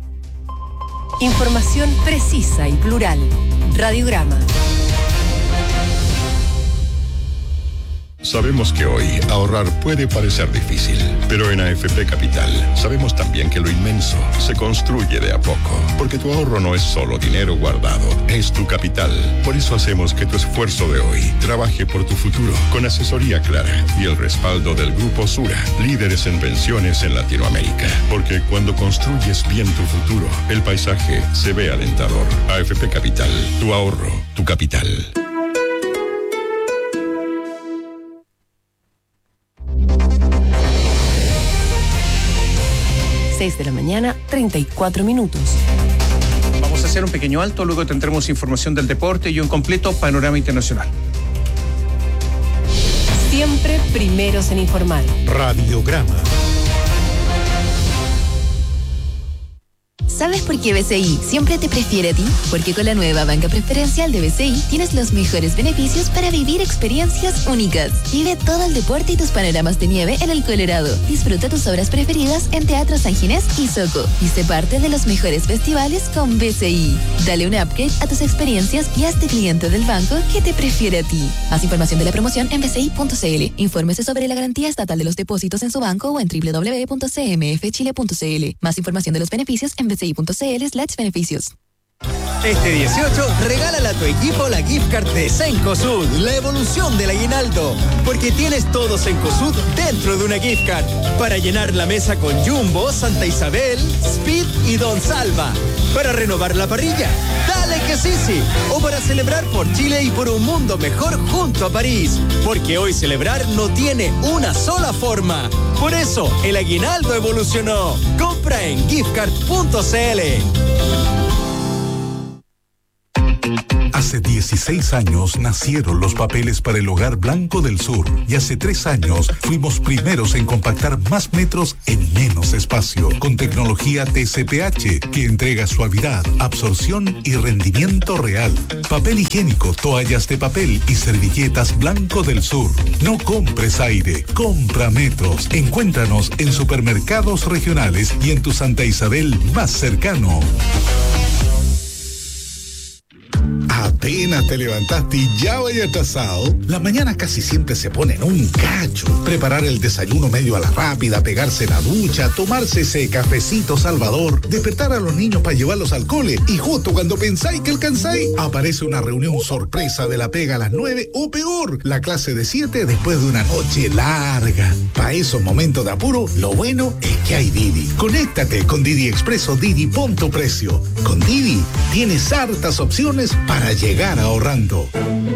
Información precisa y plural. Radiograma. Sabemos que hoy ahorrar puede parecer difícil, pero en AFP Capital sabemos también que lo inmenso se construye de a poco, porque tu ahorro no es solo dinero guardado, es tu capital. Por eso hacemos que tu esfuerzo de hoy trabaje por tu futuro, con asesoría clara y el respaldo del Grupo Sura, líderes en pensiones en Latinoamérica. Porque cuando construyes bien tu futuro, el paisaje se ve alentador. AFP Capital, tu ahorro, tu capital. 6 6 de la mañana, 34 minutos. Vamos a hacer un pequeño alto, luego tendremos información del deporte y un completo panorama internacional. Siempre primeros en informar. Radiograma. ¿Sabes por qué BCI siempre te prefiere a ti? Porque con la nueva banca preferencial de BCI tienes los mejores beneficios para vivir experiencias únicas. Vive todo el deporte y tus panoramas de nieve en el Colorado. Disfruta tus obras preferidas en Teatro San Ginés y Soco. Y sé parte de los mejores festivales con BCI. Dale un upgrade a tus experiencias y hazte cliente del banco que te prefiere a ti. Más información de la promoción en bci.cl. Infórmese sobre la garantía estatal de los depósitos en su banco o en www.cmfchile.cl. Más información de los beneficios en bci.cl/beneficios. Este 18, regálale a tu equipo la gift card de Cencosud, la evolución del aguinaldo. Porque tienes todo Cencosud dentro de una gift card. Para llenar la mesa con Jumbo, Santa Isabel, Speed y Don Salva. Para renovar la parrilla, dale que sí. O para celebrar por Chile y por un mundo mejor junto a París. Porque hoy celebrar no tiene una sola forma. Por eso, el aguinaldo evolucionó. Compra en giftcard.cl. Hace 16 años nacieron los papeles para el Hogar Blanco del Sur y hace 3 años fuimos primeros en compactar más metros en menos espacio con tecnología TCPH que entrega suavidad, absorción y rendimiento real. Papel higiénico, toallas de papel y servilletas Blanco del Sur. No compres aire, compra metros. Encuéntranos en supermercados regionales y en tu Santa Isabel más cercano. Apenas te levantaste y ya vaya atrasado. La mañana casi siempre se pone en un cacho. Preparar el desayuno medio a la rápida, pegarse la ducha, tomarse ese cafecito Salvador, despertar a los niños para llevarlos al cole y justo cuando pensáis que alcanzáis, aparece una reunión sorpresa de la pega a las 9 o peor, la clase de 7 después de una noche larga. Para esos momentos de apuro, lo bueno es que hay Didi. Conéctate con Didi Expreso Didi Punto Precio. Con Didi tienes hartas opciones para llegar ahorrando.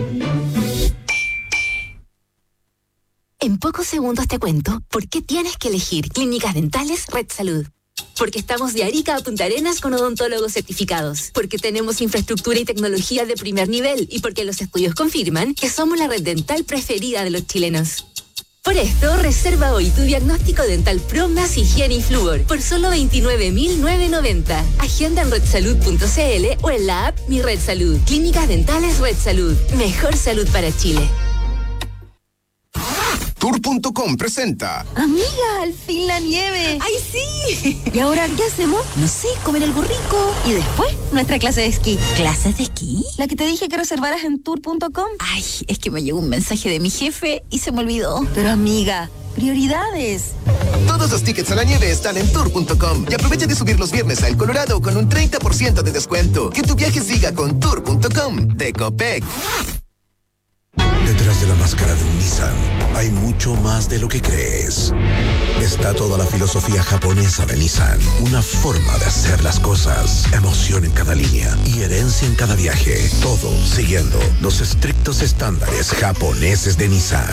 En pocos segundos te cuento por qué tienes que elegir Clínicas Dentales Red Salud. Porque estamos de Arica a Punta Arenas con odontólogos certificados. Porque tenemos infraestructura y tecnología de primer nivel. Y porque los estudios confirman que somos la red dental preferida de los chilenos. Por esto, reserva hoy tu diagnóstico dental Pro más higiene y flúor por solo 29.990. Agenda en redsalud.cl o en la app Mi Red Salud. Clínicas Dentales Red Salud. Mejor salud para Chile. Tour.com presenta. Amiga, al fin la nieve. ¡Ay, sí! ¿Y ahora qué hacemos? No sé, comer algo rico. Y después, nuestra clase de esquí. ¿Clases de esquí? La que te dije que reservaras en Tour.com. Ay, es que me llegó un mensaje de mi jefe y se me olvidó. Pero amiga, prioridades. Todos los tickets a la nieve están en Tour.com y aprovecha de subir los viernes a El Colorado con un 30% de descuento. Que tu viaje siga con Tour.com de Copec. Detrás de la máscara de un Nissan hay mucho más de lo que crees. Está toda la filosofía japonesa de Nissan, una forma de hacer las cosas, emoción en cada línea y herencia en cada viaje, todo siguiendo los estrictos estándares japoneses de Nissan.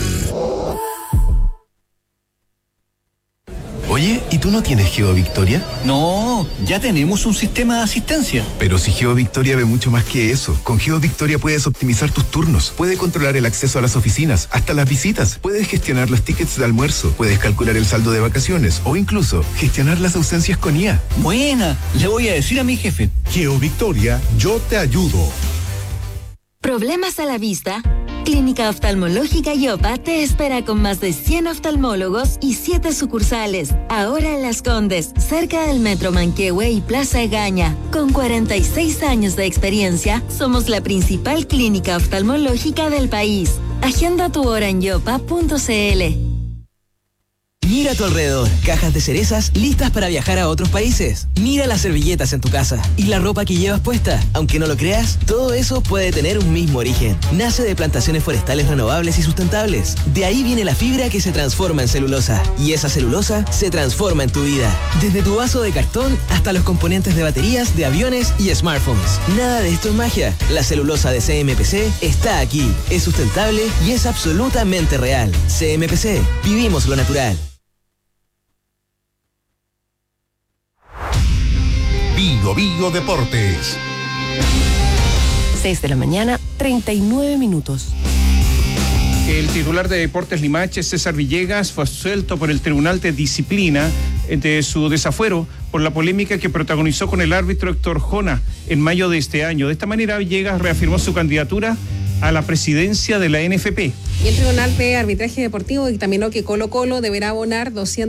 Oye, ¿y tú no tienes GeoVictoria? No, ya tenemos un sistema de asistencia. Pero si GeoVictoria ve mucho más que eso. Con GeoVictoria puedes optimizar tus turnos, puedes controlar el acceso a las oficinas, hasta las visitas, puedes gestionar los tickets de almuerzo, puedes calcular el saldo de vacaciones o incluso gestionar las ausencias con IA. Buena, le voy a decir a mi jefe. GeoVictoria, yo te ayudo. ¿Problemas a la vista? Clínica Oftalmológica Yopa te espera con más de 100 oftalmólogos y 7 sucursales. Ahora en Las Condes, cerca del Metro Manquehue y Plaza Egaña. Con 46 años de experiencia, somos la principal clínica oftalmológica del país. Agenda tu hora en yopa.cl. Mira a tu alrededor, cajas de cerezas listas para viajar a otros países. Mira las servilletas en tu casa y la ropa que llevas puesta. Aunque no lo creas, todo eso puede tener un mismo origen. Nace de plantaciones forestales renovables y sustentables. De ahí viene la fibra que se transforma en celulosa. Y esa celulosa se transforma en tu vida. Desde tu vaso de cartón hasta los componentes de baterías, de aviones y smartphones. Nada de esto es magia. La celulosa de CMPC está aquí. Es sustentable y es absolutamente real. CMPC, vivimos lo natural. Bio Bio Deportes. 6 de la mañana, 39 minutos. El titular de Deportes Limache, César Villegas, fue absuelto por el Tribunal de Disciplina de su desafuero por la polémica que protagonizó con el árbitro Héctor Jona en mayo de este año. De esta manera, Villegas reafirmó su candidatura a la presidencia de la NFP. Y el Tribunal de Arbitraje Deportivo dictaminó que Colo-Colo deberá abonar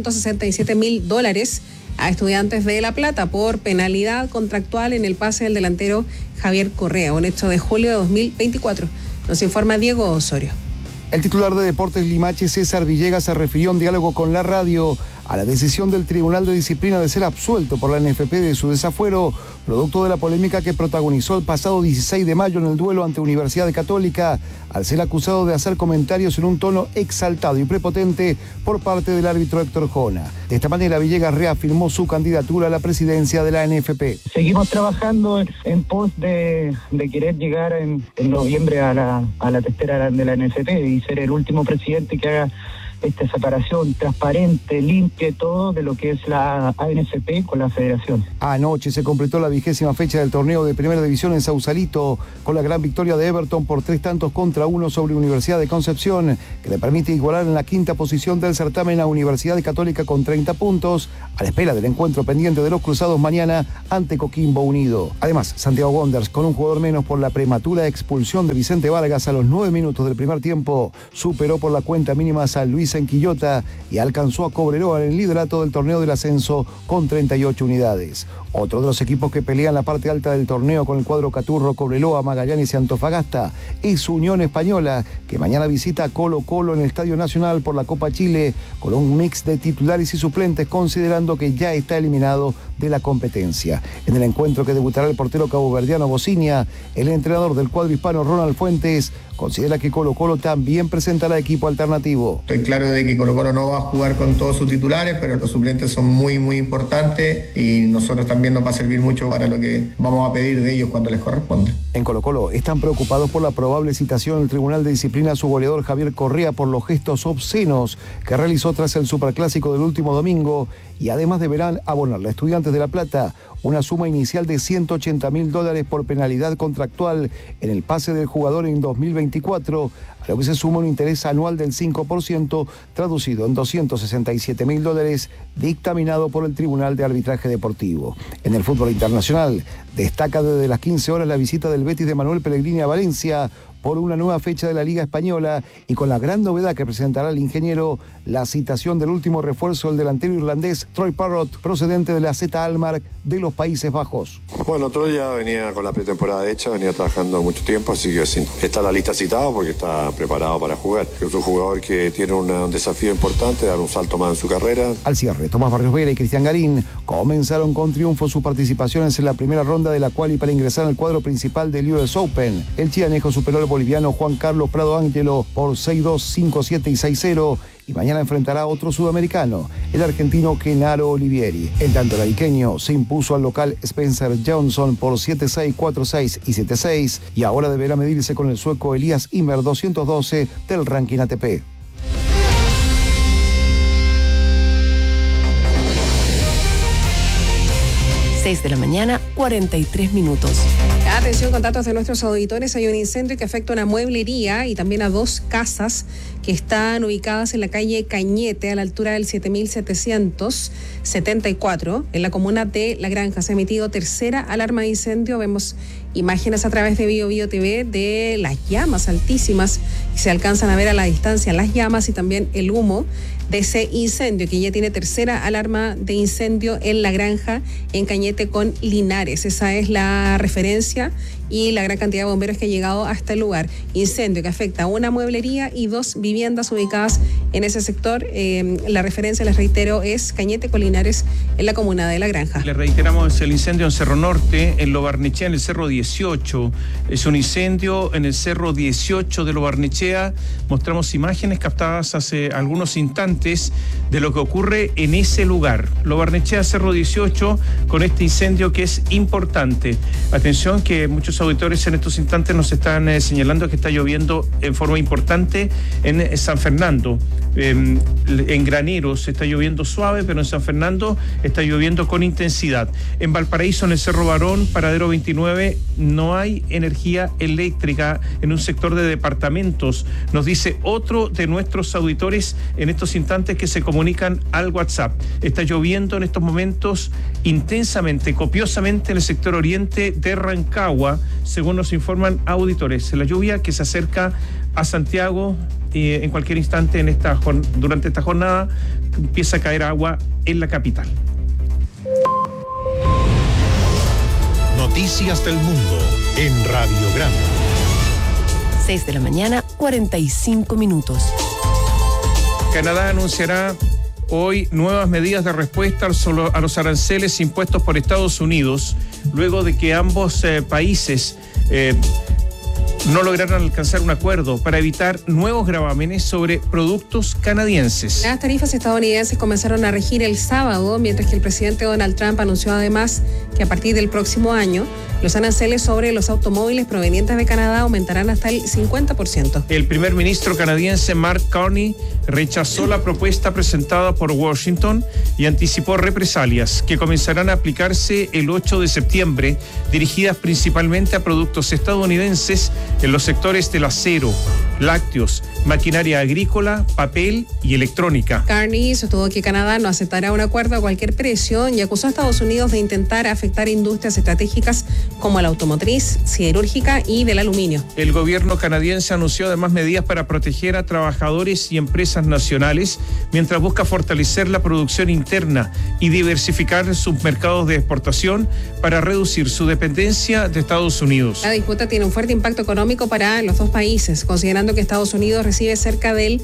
$267,000 a Estudiantes de La Plata por penalidad contractual en el pase del delantero Javier Correa, un hecho de julio de 2024. Nos informa Diego Osorio. El titular de Deportes Limache, César Villegas, se refirió en diálogo con la radio a la decisión del Tribunal de Disciplina de ser absuelto por la NFP de su desafuero, producto de la polémica que protagonizó el pasado 16 de mayo en el duelo ante Universidad Católica, al ser acusado de hacer comentarios en un tono exaltado y prepotente por parte del árbitro Héctor Jona. De esta manera, Villegas reafirmó su candidatura a la presidencia de la NFP. Seguimos trabajando en pos de querer llegar en noviembre a la tercera de la NFP y ser el último presidente que haga esta separación transparente, limpia, todo de lo que es la ANFP con la federación. Anoche se completó la 20ª fecha del torneo de Primera División en Sausalito, con la gran victoria de Everton por 3-1 sobre Universidad de Concepción, que le permite igualar en la 5ª posición del certamen a Universidad Católica con 30 puntos, a la espera del encuentro pendiente de los cruzados mañana ante Coquimbo Unido. Además, Santiago Wanderers, con un jugador menos por la prematura expulsión de Vicente Vargas a los 9 minutos del primer tiempo, superó por la cuenta mínima a San Luis en Quillota y alcanzó a Cobreloa en el liderato del torneo del ascenso con 38 unidades. Otro de los equipos que pelean la parte alta del torneo con el cuadro Caturro, Cobreloa, Magallanes y Antofagasta es Unión Española, que mañana visita a Colo-Colo en el Estadio Nacional por la Copa Chile con un mix de titulares y suplentes, considerando que ya está eliminado de la competencia. En el encuentro que debutará el portero caboverdiano Bocinia, el entrenador del cuadro hispano Ronald Fuentes considera que Colo-Colo también presentará equipo alternativo. Estoy claro de que Colo-Colo no va a jugar con todos sus titulares, pero los suplentes son muy, muy importantes y nosotros también nos va a servir mucho para lo que vamos a pedir de ellos cuando les corresponde. En Colo-Colo están preocupados por la probable citación del Tribunal de Disciplina a su goleador Javier Correa por los gestos obscenos que realizó tras el Superclásico del último domingo, y además deberán abonarle a Estudiantes de La Plata una suma inicial de $180,000 por penalidad contractual en el pase del jugador en 2024, a lo que se suma un interés anual del 5%, traducido en $267,000, dictaminado por el Tribunal de Arbitraje Deportivo. En el fútbol internacional, destaca desde las 15 horas la visita del Betis de Manuel Pellegrini a Valencia por una nueva fecha de la Liga Española, y con la gran novedad que presentará el ingeniero, la citación del último refuerzo del delantero irlandés Troy Parrott, procedente de la Z Alkmaar de los Países Bajos. Bueno, Troy ya venía con la pretemporada hecha, venía trabajando mucho tiempo, así que está en la lista citado porque está preparado para jugar. Es un jugador que tiene un desafío importante, dar un salto más en su carrera. Al cierre, Tomás Barrios Vera y Cristian Garín comenzaron con triunfo sus participaciones en la primera ronda de la quali para ingresar al cuadro principal del US Open. El chianejo superó al boliviano Juan Carlos Prado Ángelo por 6-2, 5-7 y 6-0, y mañana enfrentará a otro sudamericano, el argentino Genaro Olivieri. El tanto ariqueño se impuso al local Spencer Johnson por 7-6, 4-6 y 7-6, y ahora deberá medirse con el sueco Elías Ymer, 212 del ranking ATP. De la mañana, 43 minutos. Atención, con datos de nuestros auditores, hay un incendio que afecta a una mueblería y también a 2 casas que están ubicadas en la calle Cañete, a la altura del 7774, en la comuna de La Granja. Se ha emitido tercera alarma de incendio. Vemos imágenes a través de Bio Bio TV de las llamas altísimas, y se alcanzan a ver a la distancia las llamas y también el humo de ese incendio, que ya tiene tercera alarma de incendio en La Granja, en Cañete con Linares. Esa es la referencia y la gran cantidad de bomberos que ha llegado hasta el lugar. Incendio que afecta a una mueblería y 2 viviendas ubicadas en ese sector. La referencia, les reitero, es Cañete con Linares, en la comuna de La Granja. Le reiteramos el incendio en Cerro Norte, en Lo Barnechea, en el Cerro 18. Es un incendio en el Cerro 18 de Lo Barnechea. Mostramos imágenes captadas hace algunos instantes de lo que ocurre en ese lugar. Lo Barnechea, Cerro 18, con este incendio que es importante. Atención, que muchos nuestros auditores en estos instantes nos están señalando que está lloviendo en forma importante en San Fernando. En Graneros está lloviendo suave, pero en San Fernando está lloviendo con intensidad. En Valparaíso, en el Cerro Barón, paradero 29, no hay energía eléctrica en un sector de departamentos, nos dice otro de nuestros auditores en estos instantes que se comunican al WhatsApp. Está lloviendo en estos momentos intensamente, copiosamente en el sector oriente de Rancagua, según nos informan auditores. La lluvia que se acerca a Santiago en cualquier instante durante esta jornada empieza a caer agua en la capital. Noticias del mundo en Radio Grande. 6 de la mañana, 45 minutos. Canadá anunciará hoy nuevas medidas de respuesta a los aranceles impuestos por Estados Unidos, luego de que ambos países no lograron alcanzar un acuerdo para evitar nuevos gravámenes sobre productos canadienses. Las tarifas estadounidenses comenzaron a regir el sábado, mientras que el presidente Donald Trump anunció además que a partir del próximo año los aranceles sobre los automóviles provenientes de Canadá aumentarán hasta el 50%. El primer ministro canadiense Mark Carney rechazó la propuesta presentada por Washington y anticipó represalias que comenzarán a aplicarse el 8 de septiembre, dirigidas principalmente a productos estadounidenses en los sectores del acero, lácteos, maquinaria agrícola, papel y electrónica. Carney sostuvo que Canadá no aceptará un acuerdo a cualquier precio y acusó a Estados Unidos de intentar afectar industrias estratégicas como la automotriz, siderúrgica y del aluminio. El gobierno canadiense anunció además medidas para proteger a trabajadores y empresas nacionales, mientras busca fortalecer la producción interna y diversificar sus mercados de exportación para reducir su dependencia de Estados Unidos. La disputa tiene un fuerte impacto económico para los dos países, considerando que Estados Unidos recibe cerca del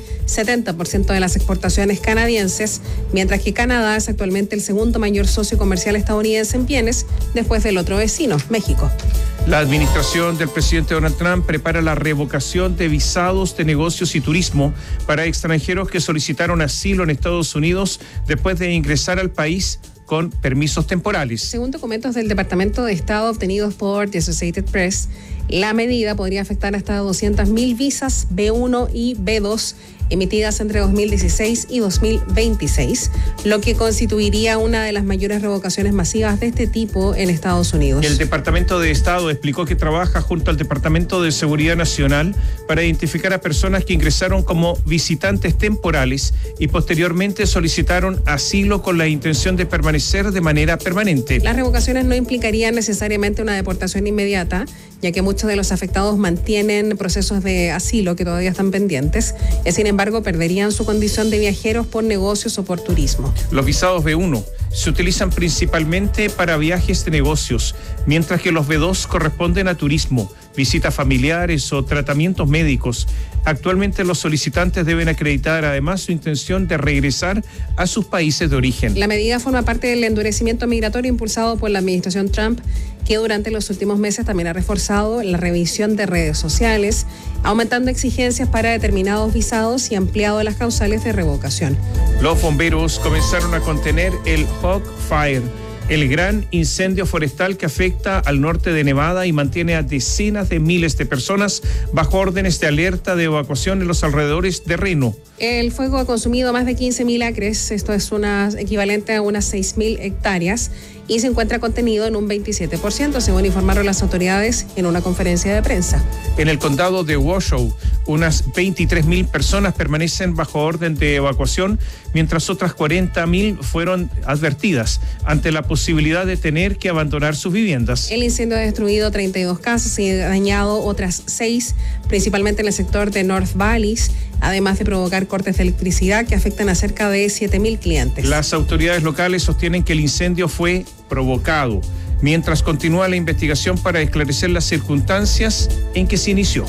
70% de las exportaciones canadienses, mientras que Canadá es actualmente el segundo mayor socio comercial estadounidense en bienes, después del otro vecino, México. La administración del presidente Donald Trump prepara la revocación de visados de negocios y turismo para extranjeros que solicitaron asilo en Estados Unidos después de ingresar al país con permisos temporales. Según documentos del Departamento de Estado obtenidos por The Associated Press, la medida podría afectar hasta 200.000 visas B1 y B2 emitidas entre 2016 y 2026, lo que constituiría una de las mayores revocaciones masivas de este tipo en Estados Unidos. El Departamento de Estado explicó que trabaja junto al Departamento de Seguridad Nacional para identificar a personas que ingresaron como visitantes temporales y posteriormente solicitaron asilo con la intención de permanecer de manera permanente. Las revocaciones no implicarían necesariamente una deportación inmediata, ya que muchos de los afectados mantienen procesos de asilo que todavía están pendientes, y sin embargo perderían su condición de viajeros por negocios o por turismo. Los visados B1 se utilizan principalmente para viajes de negocios, mientras que los B2 corresponden a turismo, visitas familiares o tratamientos médicos. Actualmente los solicitantes deben acreditar además su intención de regresar a sus países de origen. La medida forma parte del endurecimiento migratorio impulsado por la administración Trump, que durante los últimos meses también ha reforzado la revisión de redes sociales, aumentando exigencias para determinados visados y ampliado las causales de revocación. Los bomberos comenzaron a contener el Hog Fire, el gran incendio forestal que afecta al norte de Nevada y mantiene a decenas de miles de personas bajo órdenes de alerta de evacuación en los alrededores de Reno. El fuego ha consumido más de 15.000 acres, esto es equivalente a unas 6.000 hectáreas, y se encuentra contenido en un 27%, según informaron las autoridades en una conferencia de prensa. En el condado de Washoe, unas 23.000 personas permanecen bajo orden de evacuación, mientras otras 40.000 fueron advertidas ante la posibilidad de tener que abandonar sus viviendas. El incendio ha destruido 32 casas y ha dañado otras 6, principalmente en el sector de North Valleys, además de provocar cortes de electricidad que afectan a cerca de 7.000 clientes. Las autoridades locales sostienen que el incendio fue provocado, mientras continúa la investigación para esclarecer las circunstancias en que se inició.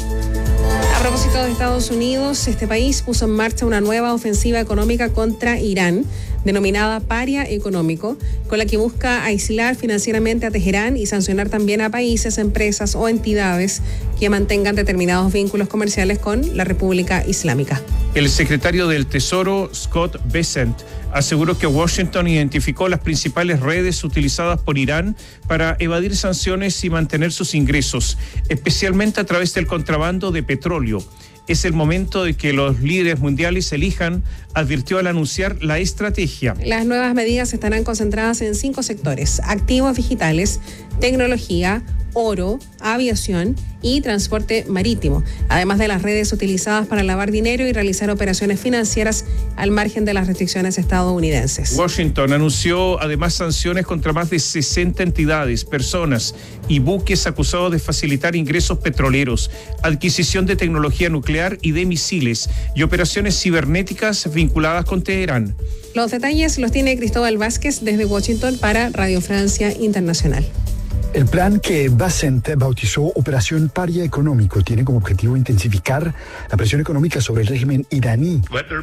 A propósito de Estados Unidos, este país puso en marcha una nueva ofensiva económica contra Irán, denominada Paria Económico, con la que busca aislar financieramente a Teherán y sancionar también a países, empresas o entidades que mantengan determinados vínculos comerciales con la República Islámica. El secretario del Tesoro, Scott Bessent, aseguró que Washington identificó las principales redes utilizadas por Irán para evadir sanciones y mantener sus ingresos, especialmente a través del contrabando de petróleo. Es el momento de que los líderes mundiales elijan, advirtió al anunciar la estrategia. Las nuevas medidas estarán concentradas en 5 sectores: activos digitales, tecnología, oro, aviación y transporte marítimo, además de las redes utilizadas para lavar dinero y realizar operaciones financieras al margen de las restricciones estadounidenses. Washington anunció además sanciones contra más de 60 entidades, personas y buques acusados de facilitar ingresos petroleros, adquisición de tecnología nuclear y de misiles y operaciones cibernéticas vinculadas con Teherán. Los detalles los tiene Cristóbal Vázquez desde Washington para Radio Francia Internacional. El plan que Bessent bautizó Operación Paria Económico tiene como objetivo intensificar la presión económica sobre el régimen iraní.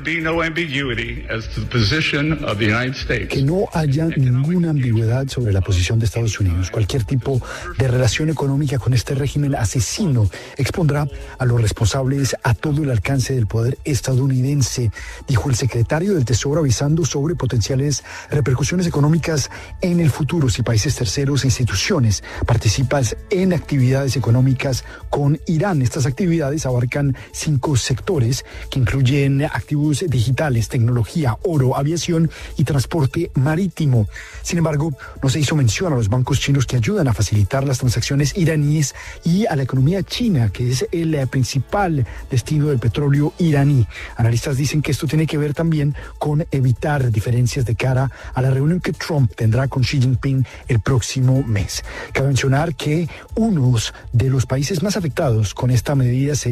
Que no haya ninguna ambigüedad sobre la posición de Estados Unidos. Cualquier tipo de relación económica con este régimen asesino expondrá a los responsables a todo el alcance del poder estadounidense, dijo el secretario del Tesoro, avisando sobre potenciales repercusiones económicas en el futuro si países terceros e instituciones participas en actividades económicas con Irán. Estas actividades abarcan 5 sectores que incluyen activos digitales, tecnología, oro, aviación y transporte marítimo. Sin embargo, no se hizo mención a los bancos chinos que ayudan a facilitar las transacciones iraníes y a la economía china, que es el principal destino del petróleo iraní. Analistas dicen que esto tiene que ver también con evitar diferencias de cara a la reunión que Trump tendrá con Xi Jinping el próximo mes. Cabe mencionar que unos de los países más afectados con esta medida